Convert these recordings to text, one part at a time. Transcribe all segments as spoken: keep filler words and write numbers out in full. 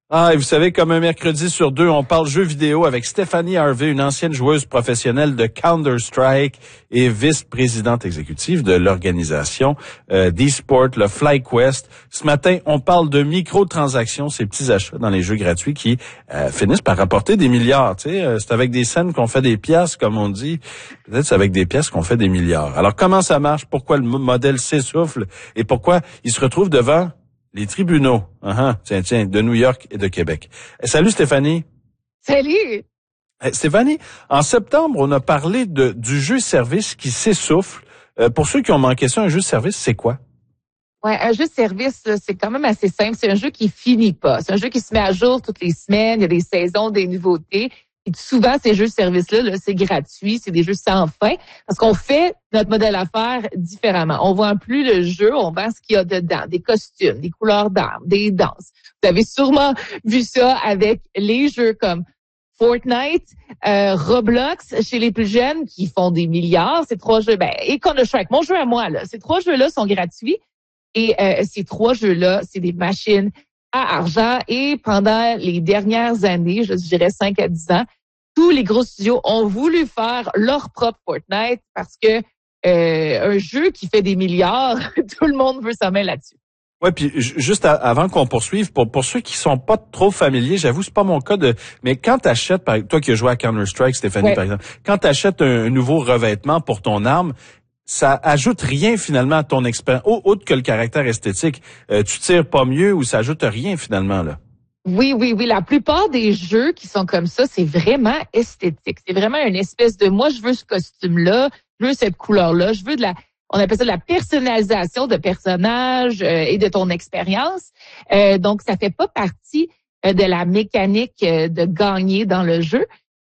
Ah, et vous savez, comme un mercredi sur deux, on parle jeux vidéo avec Stéphanie Harvey, une ancienne joueuse professionnelle de Counter-Strike et vice-présidente exécutive de l'organisation euh, d'e-sport, le FlyQuest. Ce matin, on parle de microtransactions, ces petits achats dans les jeux gratuits qui euh, finissent par rapporter des milliards. Tu sais, euh, c'est avec des scènes qu'on fait des pièces, comme on dit. Peut-être c'est avec des pièces qu'on fait des milliards. Alors, comment ça marche? Pourquoi le modèle s'essouffle? Et pourquoi il se retrouve devant les tribunaux, uh-huh, tiens, tiens, de New York et de Québec. Eh, salut Stéphanie. Salut. Eh, Stéphanie, en septembre, on a parlé de du jeu-service qui s'essouffle. Euh, pour ceux qui ont manqué ça, un jeu-service, c'est quoi? Ouais, un jeu de service, là, c'est quand même assez simple. C'est un jeu qui finit pas. C'est un jeu qui se met à jour toutes les semaines. Il y a des saisons, des nouveautés. Et souvent, ces jeux de service-là, là, c'est gratuit. C'est des jeux sans fin. Parce qu'on fait notre modèle d'affaires différemment. On vend plus le jeu, on vend ce qu'il y a dedans. Des costumes, des couleurs d'armes, des danses. Vous avez sûrement vu ça avec les jeux comme Fortnite, euh, Roblox, chez les plus jeunes qui font des milliards. Ces trois jeux, ben, et Counter-Strike, mon jeu à moi, là. Ces trois jeux-là sont gratuits. Et euh, ces trois jeux-là, c'est des machines à argent. Et pendant les dernières années, je dirais cinq à dix ans, tous les gros studios ont voulu faire leur propre Fortnite parce que euh, un jeu qui fait des milliards, tout le monde veut sa main là-dessus. Ouais, puis juste à, avant qu'on poursuive, pour pour ceux qui sont pas trop familiers, j'avoue c'est pas mon cas de, mais quand t'achètes, par toi qui as joué à Counter-Strike, Stéphanie, ouais. par exemple, quand t'achètes un, un nouveau revêtement pour ton arme, ça ajoute rien finalement à ton expérience, autre que le caractère esthétique. Euh, tu tires pas mieux ou ça ajoute rien finalement là. Oui, oui, oui. La plupart des jeux qui sont comme ça, c'est vraiment esthétique. C'est vraiment une espèce de, moi, je veux ce costume-là, je veux cette couleur-là, je veux de la, on appelle ça de la personnalisation de personnages euh, et de ton expérience. Euh, donc, ça fait pas partie euh, de la mécanique euh, de gagner dans le jeu.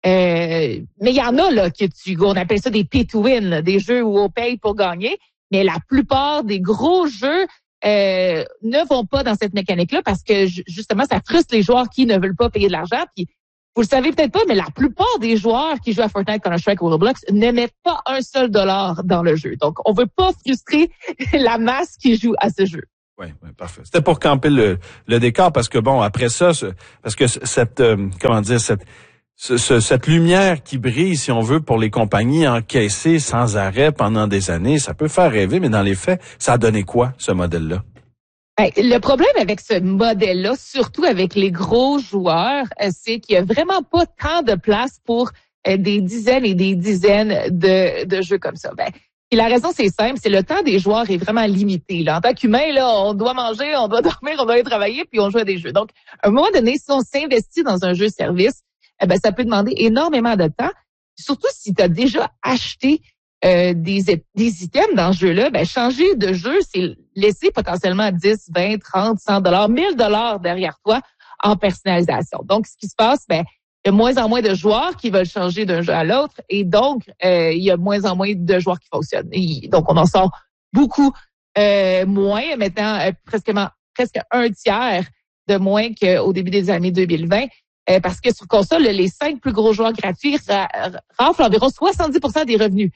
Euh, mais il y en a là que tu, on appelle ça des pay to win, là, des jeux où on paye pour gagner. Mais la plupart des gros jeux Euh, ne vont pas dans cette mécanique-là parce que justement, ça frustre les joueurs qui ne veulent pas payer de l'argent. Puis, vous le savez peut-être pas, mais la plupart des joueurs qui jouent à Fortnite, Counter-Strike ou Roblox ne mettent pas un seul dollar dans le jeu. Donc, on veut pas frustrer la masse qui joue à ce jeu. Oui, ouais, parfait. C'était pour camper le, le décor parce que bon, après ça, parce que cette, euh, comment dire, cette Ce, ce, cette lumière qui brille, si on veut, pour les compagnies encaissées sans arrêt pendant des années, ça peut faire rêver, mais dans les faits, ça a donné quoi, ce modèle-là? Ben, le problème avec ce modèle-là, surtout avec les gros joueurs, c'est qu'il y a vraiment pas tant de place pour des dizaines et des dizaines de, de jeux comme ça. Ben, et la raison, c'est simple, c'est le temps des joueurs est vraiment limité. Là. En tant qu'humain, là, on doit manger, on doit dormir, on doit aller travailler, puis on joue à des jeux. Donc, à un moment donné, si on s'investit dans un jeu-service, eh ben, ça peut demander énormément de temps. Surtout si tu as déjà acheté euh, des, des items dans ce jeu-là, ben, changer de jeu, c'est laisser potentiellement dix, vingt, trente, cent dollars, mille dollars derrière toi en personnalisation. Donc, ce qui se passe, ben, il y a de moins en moins de joueurs qui veulent changer d'un jeu à l'autre et donc, euh, il y a de moins en moins de joueurs qui fonctionnent. Et donc, on en sort beaucoup euh, moins, maintenant euh, presque, presque un tiers de moins qu'au début des années deux mille vingt. Euh, parce que sur console, les cinq plus gros joueurs gratuits raflent environ soixante-dix pour cent des revenus.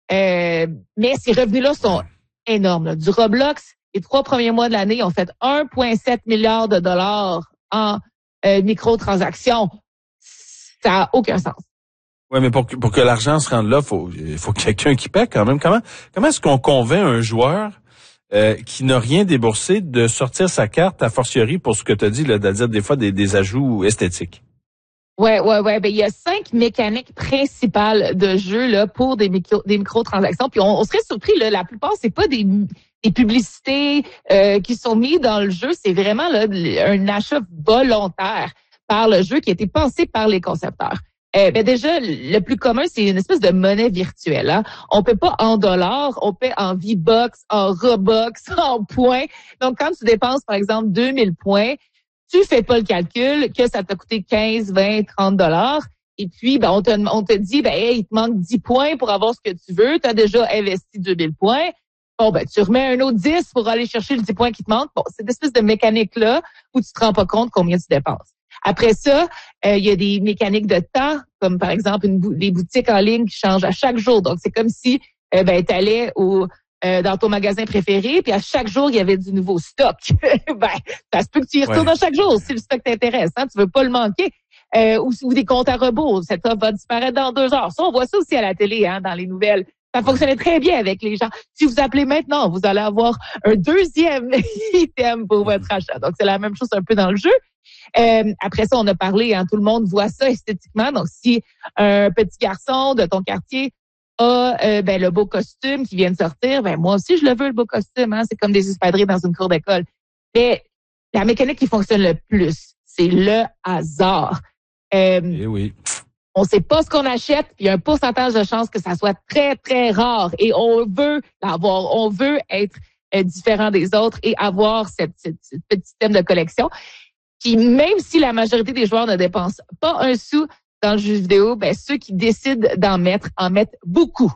Euh, mais ces revenus-là sont énormes. Là. Du Roblox, les trois premiers mois de l'année, ils ont fait un virgule sept milliard de dollars en euh, microtransactions. Ça n'a aucun sens. Oui, mais pour que, pour que l'argent se rende là, faut, il faut quelqu'un qui paie quand même. Comment, comment est-ce qu'on convainc un joueur Euh, qui n'a rien déboursé de sortir sa carte à fortiori pour ce que tu as dit, là, c'est-à-dire des fois des, des ajouts esthétiques? Ouais, ouais, ouais. Ben il y a cinq mécaniques principales de jeu là pour des micro des microtransactions. Puis on, on serait surpris là, la plupart c'est pas des des publicités euh, qui sont mises dans le jeu, c'est vraiment là un achat volontaire par le jeu qui a été pensé par les concepteurs. Euh, ben déjà, le plus commun, c'est une espèce de monnaie virtuelle. Hein. On paie pas en dollars, on paie en V-Bucks, en Robux, en points. Donc, quand tu dépenses, par exemple, deux mille points, tu fais pas le calcul que ça t'a coûté quinze, vingt, trente dollars. Et puis, ben, on te, on te dit, ben, hey, il te manque dix points pour avoir ce que tu veux. Tu as déjà investi deux mille points. Bon, ben, tu remets un autre dix pour aller chercher le dix points qui te manque. Bon, c'est une espèce de mécanique-là où tu te rends pas compte combien tu dépenses. Après ça, euh, il y a des mécaniques de temps, comme par exemple une bou- des boutiques en ligne qui changent à chaque jour. Donc, c'est comme si euh, ben, tu allais au euh, dans ton magasin préféré, puis à chaque jour, il y avait du nouveau stock. Ben, ça se peut que tu y retournes Ouais. à chaque jour si le stock t'intéresse, hein, tu veux pas le manquer. Euh, ou, ou des comptes à rebours, cette offre va disparaître dans deux heures. Ça, on voit ça aussi à la télé, hein, dans les nouvelles. Ça fonctionnait très bien avec les gens. Si vous appelez maintenant, vous allez avoir un deuxième item pour votre achat. Donc, c'est la même chose un peu dans le jeu. Euh, après ça, on a parlé, hein, tout le monde voit ça esthétiquement. Donc, si un petit garçon de ton quartier a euh, ben, le beau costume qui vient de sortir, ben moi aussi, je le veux, le beau costume. Hein, c'est comme des espadrilles dans une cour d'école. Mais la mécanique qui fonctionne le plus, c'est le hasard. Euh, Eh oui. On sait pas ce qu'on achète, puis il y a un pourcentage de chances que ça soit très, très rare. Et on veut l'avoir. On veut être euh, différent des autres et avoir cette, cette, cette petit système de collection. Puis même si la majorité des joueurs ne dépensent pas un sou dans le jeu vidéo, ben ceux qui décident d'en mettre, en mettent beaucoup.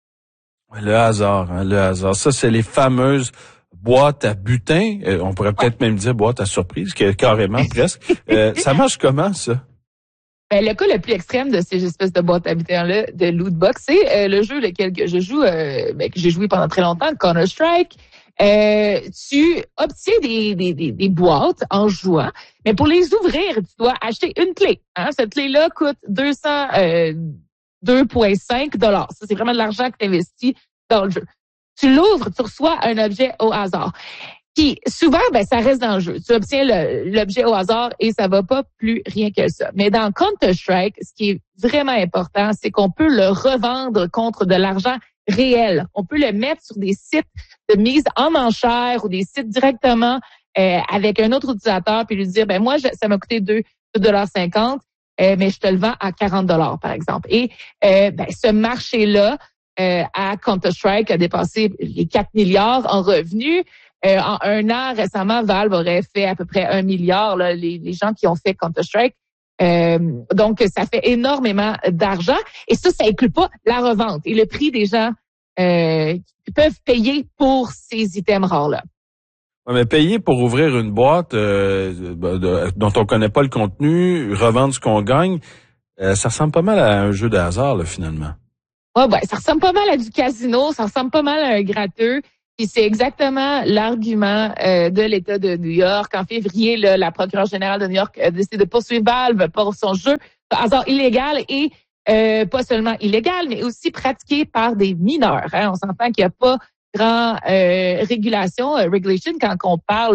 Le hasard, hein, le hasard. Ça, c'est les fameuses boîtes à butin. Euh, on pourrait peut-être ouais. même dire boîte à surprise, que, carrément, presque. Euh, ça marche comment, ça? Ben, le cas le plus extrême de ces espèces de boîtes à butin-là, de loot box, c'est euh, le jeu lequel que je joue, euh, ben, que j'ai joué pendant très longtemps, Counter-Strike. Euh, tu obtiens des, des, des, des boîtes en jouant, mais pour les ouvrir, tu dois acheter une clé. Hein? Cette clé-là coûte deux cents, euh, deux virgule cinq dollars. Ça, c'est vraiment de l'argent que tu investis dans le jeu. Tu l'ouvres, tu reçois un objet au hasard. Puis souvent, ben ça reste dans le jeu. Tu obtiens le, l'objet au hasard et ça va pas plus rien que ça. Mais dans Counter-Strike, ce qui est vraiment important, c'est qu'on peut le revendre contre de l'argent réel. On peut le mettre sur des sites de mise en enchère ou des sites directement euh, avec un autre utilisateur puis lui dire, ben moi, je, ça m'a coûté deux dollars cinquante, euh, mais je te le vends à quarante dollars par exemple. Et euh, ben, ce marché-là euh, à Counter-Strike a dépassé les quatre milliards en revenus. Euh, en un an, récemment, Valve aurait fait à peu près un milliard, là, les, les gens qui ont fait Counter-Strike. Euh, donc, ça fait énormément d'argent. Et ça, ça inclut pas la revente et le prix des gens euh, qui peuvent payer pour ces items rares-là. Ouais, mais payer pour ouvrir une boîte euh, de, dont on connaît pas le contenu, revendre ce qu'on gagne, euh, ça ressemble pas mal à un jeu de hasard, là, finalement. Ouais, ouais, ça ressemble pas mal à du casino, ça ressemble pas mal à un gratteux. Puis c'est exactement l'argument euh, de l'État de New York. En février, là, la procureure générale de New York a décidé de poursuivre Valve pour son jeu de hasard illégal et euh, pas seulement illégal, mais aussi pratiqué par des mineurs. Hein. On s'entend qu'il n'y a pas grand euh, régulation, euh, regulation quand on parle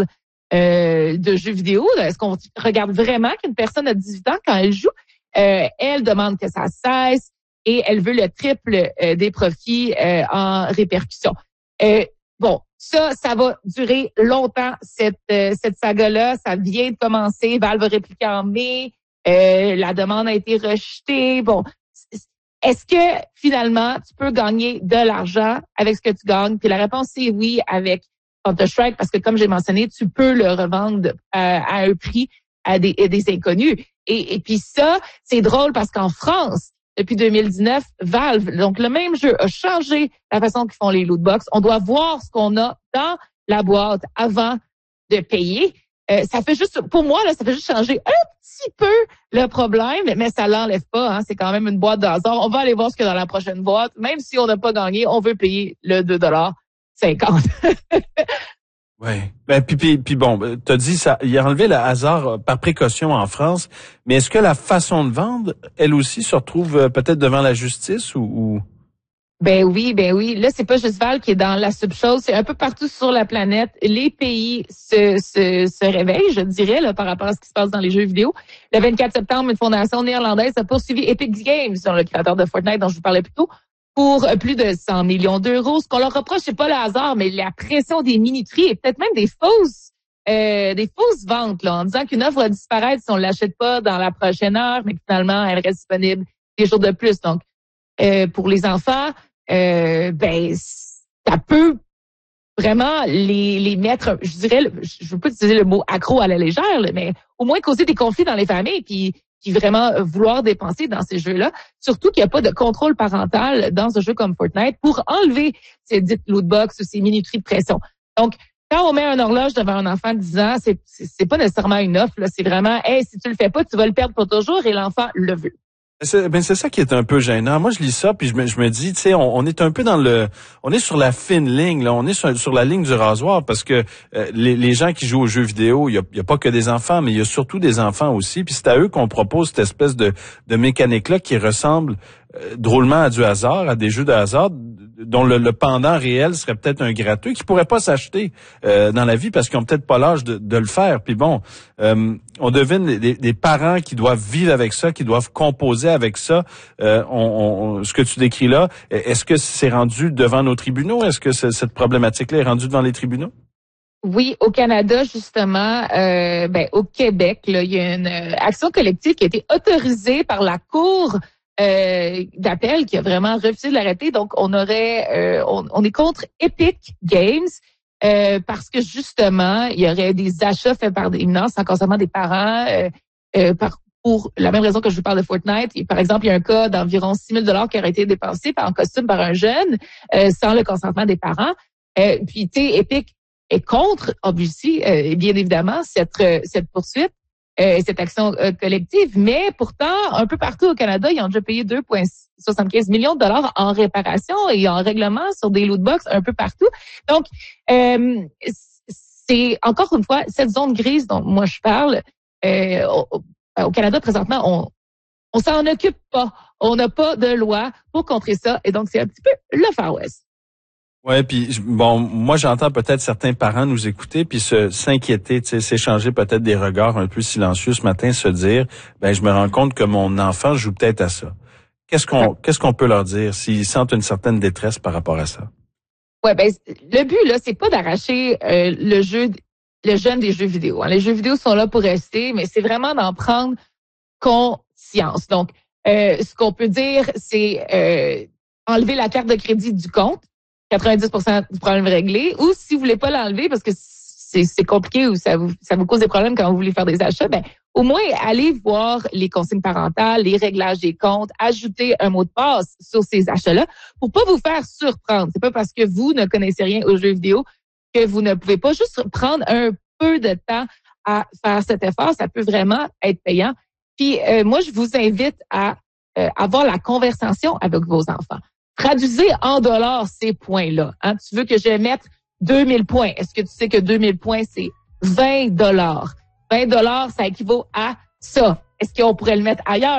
euh, de jeux vidéo. Est-ce qu'on regarde vraiment qu'une personne a dix-huit ans quand elle joue? Euh, elle demande que ça cesse et elle veut le triple euh, des profits euh, en répercussion. Euh, Bon, ça, ça va durer longtemps, cette euh, cette saga-là. Ça vient de commencer. Valve a répliqué en mai. Euh, la demande a été rejetée. Bon, est-ce que finalement, tu peux gagner de l'argent avec ce que tu gagnes? Puis la réponse, c'est oui avec Counter-Strike, parce que comme j'ai mentionné, tu peux le revendre à, à un prix à des, à des inconnus. Et, et puis ça, c'est drôle parce qu'en France, depuis deux mille dix-neuf, Valve, donc le même jeu, a changé la façon qu'ils font les loot box. On doit voir ce qu'on a dans la boîte avant de payer. Euh, ça fait juste, pour moi, là, ça fait juste changer un petit peu le problème, mais ça l'enlève pas. Hein, c'est quand même une boîte de hasard. On va aller voir ce qu'il y a dans la prochaine boîte. Même si on n'a pas gagné, on veut payer le deux dollars cinquante. Oui. Ben puis, puis, puis bon, t'as dit ça, il a enlevé le hasard par précaution en France, mais est-ce que la façon de vendre, elle aussi, se retrouve peut-être devant la justice ou, ou... Ben oui, ben oui. Là, c'est pas juste Valve qui est dans la subchose, c'est un peu partout sur la planète. Les pays se, se, se réveillent, je dirais, là, par rapport à ce qui se passe dans les jeux vidéo. Le vingt-quatre septembre, une fondation néerlandaise a poursuivi Epic Games, le créateur de Fortnite dont je vous parlais plus tôt, pour plus de cent millions d'euros. Ce qu'on leur reproche, c'est pas le hasard, mais la pression des minuteries et peut-être même des fausses euh, des fausses ventes, là, en disant qu'une œuvre va disparaître si on l'achète pas dans la prochaine heure, mais que finalement, elle reste disponible des jours de plus. Donc, euh, pour les enfants, euh, ben ça peut vraiment les, les mettre, je dirais, je veux pas utiliser le mot accro à la légère, là, mais au moins causer des conflits dans les familles, puis puis vraiment vouloir dépenser dans ces jeux-là. Surtout qu'il n'y a pas de contrôle parental dans un jeu comme Fortnite pour enlever ces dites lootbox ou ces minuteries de pression. Donc, quand on met un horloge devant un enfant de dix ans, c'est, c'est pas nécessairement une offre, là, c'est vraiment, hey, si tu le fais pas, tu vas le perdre pour toujours et l'enfant le veut. C'est, ben c'est ça qui est un peu gênant. Moi, je lis ça puis je me, je me dis, tu sais, on, on est un peu dans le, on est sur la fine ligne là, on est sur, sur la ligne du rasoir parce que euh, les, les gens qui jouent aux jeux vidéo, il y a, il y a pas que des enfants, mais il y a surtout des enfants aussi. Puis c'est à eux qu'on propose cette espèce de, de mécanique là qui ressemble euh, drôlement à du hasard, à des jeux de hasard dont le, le pendant réel serait peut-être un gratuit qui pourrait pas s'acheter euh, dans la vie parce qu'ils ont peut-être pas l'âge de, de le faire. Puis bon, euh, on devine des, des parents qui doivent vivre avec ça, qui doivent composer avec ça. Euh, on, on, ce que tu décris là, est-ce que c'est rendu devant nos tribunaux? Est-ce que ce, cette problématique-là est rendue devant les tribunaux? Oui, au Canada, justement, euh, ben, au Québec, là, il y a une euh, action collective qui a été autorisée par la Cour euh, d'appel qui a vraiment refusé de l'arrêter. Donc, on aurait, euh, on, on est contre Epic Games euh, parce que justement, il y aurait des achats faits par des mineurs sans consentement des parents euh, euh, par, pour la même raison que je vous parle de Fortnite. Et, par exemple, il y a un cas d'environ six mille dollars qui aurait été dépensé par, en costume par un jeune euh, sans le consentement des parents. Euh, puis, tu sais, Epic est contre, obviously, euh, bien évidemment, cette, euh, cette poursuite. Euh, cette action euh, collective, mais pourtant, un peu partout au Canada, ils ont déjà payé deux virgule soixante-quinze millions de dollars en réparation et en règlement sur des lootbox un peu partout. Donc, euh, c'est encore une fois cette zone grise dont moi je parle. Euh, au, au Canada, présentement, on on s'en occupe pas. On n'a pas de loi pour contrer ça, et donc c'est un petit peu le Far West. Ouais, puis bon, moi j'entends peut-être certains parents nous écouter puis se s'inquiéter, tu sais, s'échanger peut-être des regards un peu silencieux ce matin, se dire, ben je me rends compte que mon enfant joue peut-être à ça. Qu'est-ce qu'on qu'est-ce qu'on peut leur dire s'ils sentent une certaine détresse par rapport à ça? Ouais, ben le but là, c'est pas d'arracher euh, le jeu, le jeune des jeux vidéo. Hein. Les jeux vidéo sont là pour rester, mais c'est vraiment d'en prendre conscience. Donc, euh, ce qu'on peut dire, c'est euh, enlever la carte de crédit du compte. quatre-vingt-dix pour cent du problème réglé, ou si vous voulez pas l'enlever parce que c'est, c'est compliqué ou ça vous, ça vous cause des problèmes quand vous voulez faire des achats, ben, au moins, allez voir les consignes parentales, les réglages des comptes, ajouter un mot de passe sur ces achats-là pour pas vous faire surprendre. C'est pas parce que vous ne connaissez rien aux jeux vidéo que vous ne pouvez pas juste prendre un peu de temps à faire cet effort. Ça peut vraiment être payant. Puis, euh, moi, je vous invite à euh, avoir la conversation avec vos enfants. Traduisez en dollars ces points-là. Hein? Tu veux que je mette deux mille points. Est-ce que tu sais que deux mille points, c'est vingt dollars? vingt dollars, ça équivaut à ça. Est-ce qu'on pourrait le mettre ailleurs?